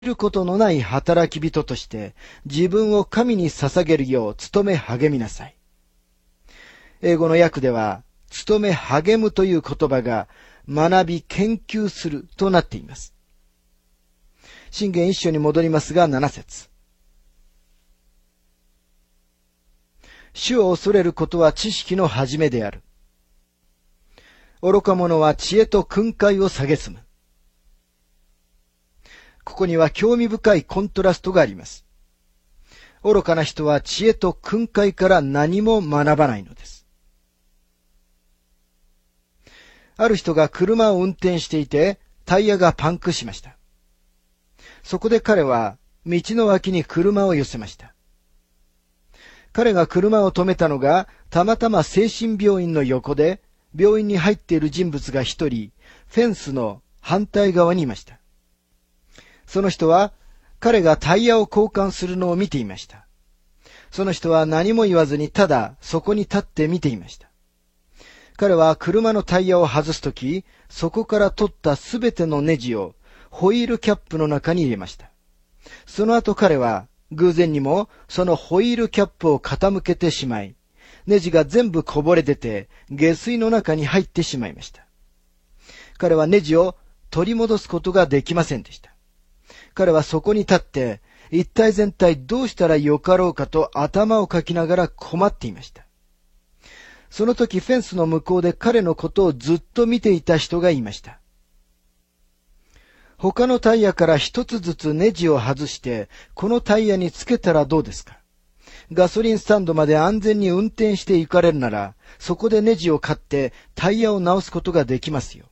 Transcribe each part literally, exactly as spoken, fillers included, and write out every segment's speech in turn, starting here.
ることのない働き人として自分を神に捧げるよう努め励みなさい。英語の訳では、努め励むという言葉が学び研究するとなっています。箴言一章に戻りますが、七節。主を恐れることは知識の始めである。愚か者は知恵と訓戒を蔑む。ここには興味深いコントラストがあります。愚かな人は知恵と訓戒から何も学ばないのです。ある人が車を運転していてタイヤがパンクしました。そこで彼は道の脇に車を寄せました。彼が車を止めたのがたまたま精神病院の横で病院に入っている人物が一人フェンスの反対側にいました。その人は彼がタイヤを交換するのを見ていました。その人は何も言わずにただそこに立って見ていました。彼は車のタイヤを外すとき、そこから取ったすべてのネジをホイールキャップの中に入れました。その後彼は偶然にもそのホイールキャップを傾けてしまい、ネジが全部こぼれ出て下水の中に入ってしまいました。彼はネジを取り戻すことができませんでした。彼はそこに立って、一体全体どうしたらよかろうかと頭をかきながら困っていました。その時フェンスの向こうで彼のことをずっと見ていた人がいました。他のタイヤから一つずつネジを外して、このタイヤにつけたらどうですか？ガソリンスタンドまで安全に運転して行かれるなら、そこでネジを買ってタイヤを直すことができますよ。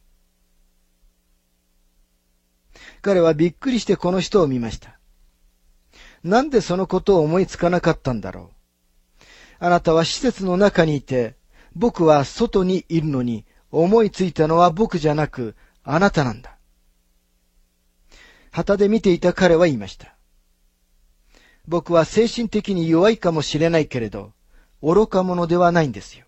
彼はびっくりしてこの人を見ました。なんでそのことを思いつかなかったんだろう。あなたは施設の中にいて、僕は外にいるのに、思いついたのは僕じゃなく、あなたなんだ。旗で見ていた彼は言いました。僕は精神的に弱いかもしれないけれど、愚か者ではないんですよ。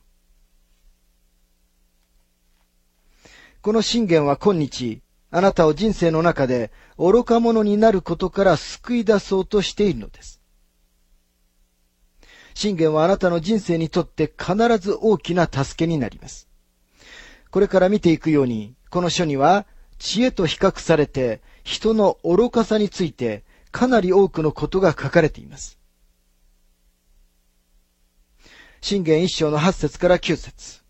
この箴言は今日、あなたを人生の中で愚か者になることから救い出そうとしているのです。箴言はあなたの人生にとって必ず大きな助けになります。これから見ていくように、この書には知恵と比較されて人の愚かさについてかなり多くのことが書かれています。箴言一章の八節から九節。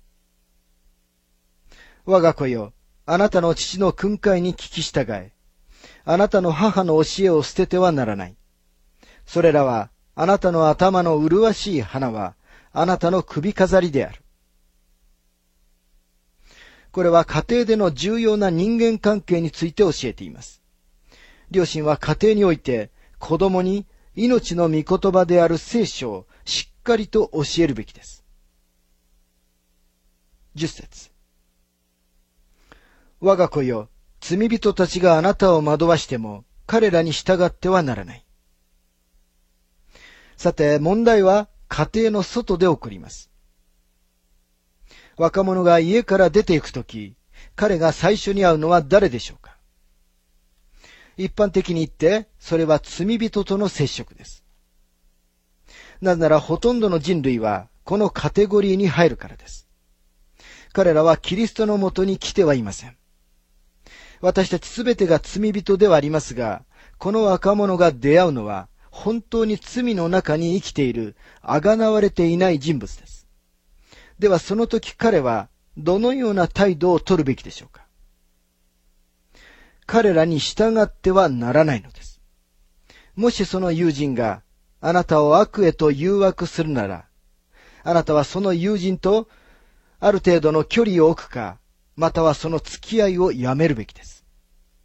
我が子よ、あなたの父の訓戒に聞き従え。あなたの母の教えを捨ててはならない。それらは、あなたの頭の麗しい花は、あなたの首飾りである。これは家庭での重要な人間関係について教えています。両親は家庭において、子供に命の御言葉である聖書をしっかりと教えるべきです。十節。我が子よ、罪人たちがあなたを惑わしても、彼らに従ってはならない。さて、問題は家庭の外で起こります。若者が家から出て行くとき、彼が最初に会うのは誰でしょうか？一般的に言って、それは罪人との接触です。なぜならほとんどの人類は、このカテゴリーに入るからです。彼らはキリストのもとに来てはいません。私たちすべてが罪人ではありますが、この若者が出会うのは、本当に罪の中に生きている、あがなわれていない人物です。ではその時彼は、どのような態度を取るべきでしょうか？彼らに従ってはならないのです。もしその友人が、あなたを悪へと誘惑するなら、あなたはその友人と、ある程度の距離を置くか、またはその付き合いをやめるべきです。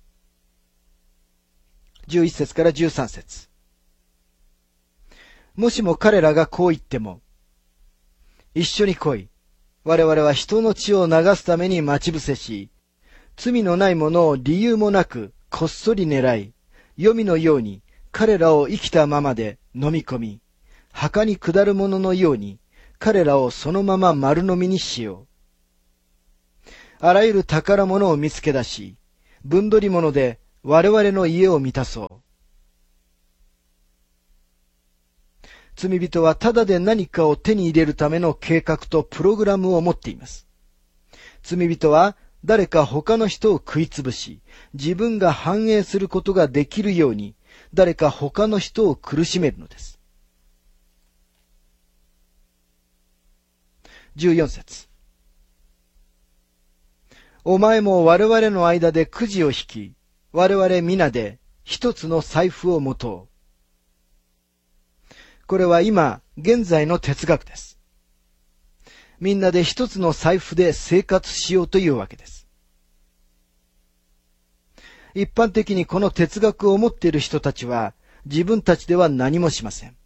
じゅういち節からじゅうさん節。もしも彼らがこう言っても、一緒に来い。我々は人の血を流すために待ち伏せし、罪のないものを理由もなくこっそり狙い、黄泉のように彼らを生きたままで飲み込み、墓に下るもののように彼らをそのまま丸飲みにしよう。あらゆる宝物を見つけ出し、分取り物で我々の家を満たそう。罪人はただで何かを手に入れるための計画とプログラムを持っています。罪人は誰か他の人を食いつぶし、自分が繁栄することができるように、誰か他の人を苦しめるのです。じゅうよん節。お前も我々の間でくじを引き、我々皆で一つの財布を持とう。これは今、現在の哲学です。みんなで一つの財布で生活しようというわけです。一般的にこの哲学を持っている人たちは、自分たちでは何もしません。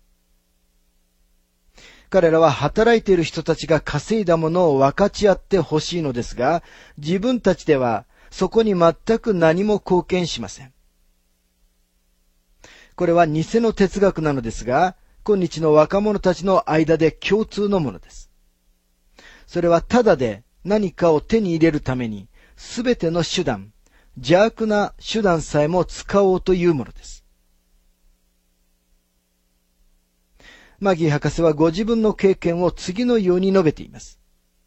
彼らは働いている人たちが稼いだものを分かち合ってほしいのですが、自分たちではそこに全く何も貢献しません。これは偽の哲学なのですが、今日の若者たちの間で共通のものです。それはただで何かを手に入れるために、すべての手段、邪悪な手段さえも使おうというものです。マギー博士はご自分の経験を次のように述べています。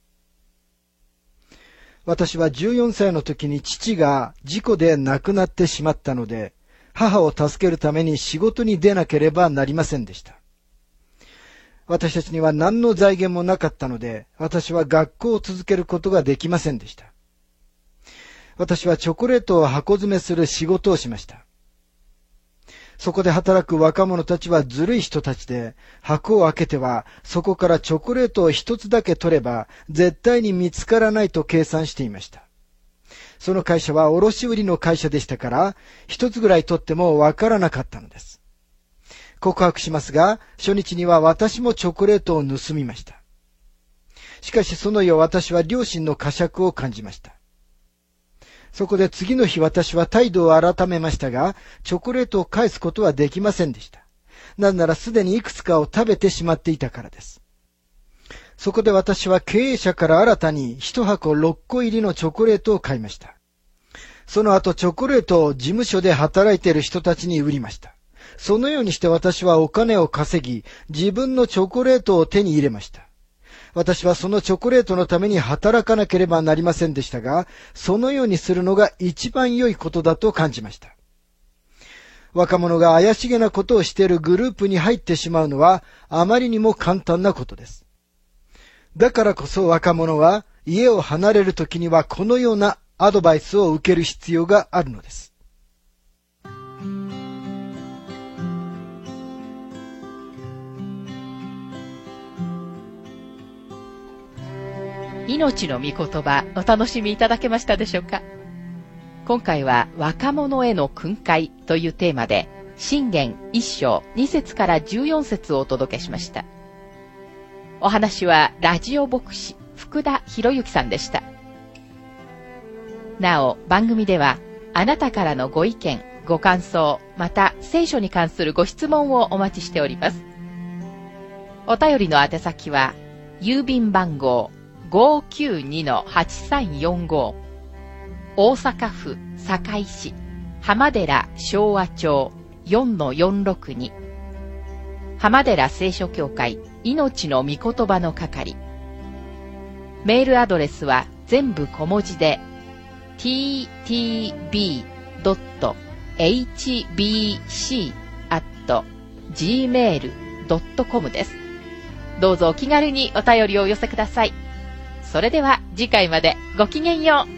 私はじゅうよんさいの時に父が事故で亡くなってしまったので、母を助けるために仕事に出なければなりませんでした。私たちには何の財源もなかったので、私は学校を続けることができませんでした。私はチョコレートを箱詰めする仕事をしました。そこで働く若者たちはずるい人たちで、箱を開けてはそこからチョコレートを一つだけ取れば絶対に見つからないと計算していました。その会社は卸売の会社でしたから、一つぐらい取ってもわからなかったのです。告白しますが、初日には私もチョコレートを盗みました。しかしその夜私は良心の呵責を感じました。そこで次の日私は態度を改めましたが、チョコレートを返すことはできませんでした。なぜならすでにいくつかを食べてしまっていたからです。そこで私は経営者から新たに一箱六個入りのチョコレートを買いました。その後チョコレートを事務所で働いている人たちに売りました。そのようにして私はお金を稼ぎ、自分のチョコレートを手に入れました。私はそのチョコレートのために働かなければなりませんでしたが、そのようにするのが一番良いことだと感じました。若者が怪しげなことをしているグループに入ってしまうのはあまりにも簡単なことです。だからこそ若者は家を離れるときにはこのようなアドバイスを受ける必要があるのです。 命の御言葉、お楽しみいただけましたでしょうか。今回は若者への訓戒というテーマで、箴言いっ章に節からじゅうよん節をお届けしました。お話はラジオ牧師福田博之さんでした。なお、番組ではあなたからのご意見、ご感想、また聖書に関するご質問をお待ちしております。お便りの宛先は、郵便番号 ごーきゅうにのはちさんよんご 大阪府堺市浜寺昭和町 よんのよんろくに 浜寺聖書協会命の御言葉の係。メールアドレスは全部小文字で ティーティービードットエイチビーシー アット ジーメール ドットコム です。どうぞお気軽にお便りをお寄せください。それでは次回までごきげんよう。